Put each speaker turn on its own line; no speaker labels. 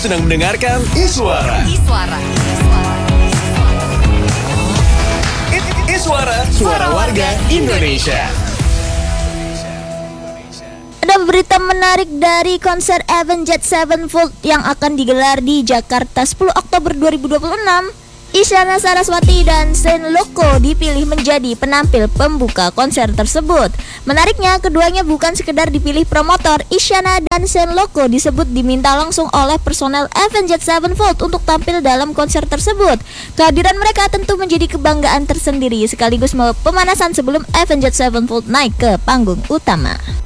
sedang mendengarkan Iswara. Iswara, suara warga Indonesia.
Ada berita menarik dari konser Avenged Sevenfold yang akan digelar di Jakarta 10 Oktober 2026. Isyana Saraswati dan Shane Loco dipilih menjadi penampil pembuka konser tersebut. Menariknya, keduanya bukan sekedar dipilih promotor. Isyana dan Shane Loco disebut diminta langsung oleh personel Avenged Sevenfold untuk tampil dalam konser tersebut. Kehadiran mereka tentu menjadi kebanggaan tersendiri sekaligus pemanasan sebelum Avenged Sevenfold naik ke panggung utama.